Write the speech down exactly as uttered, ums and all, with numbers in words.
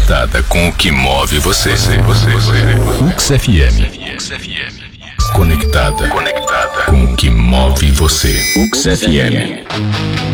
conectada com o que move você. Ux F M. Conectada. Conectada com o que move você. Ux F M.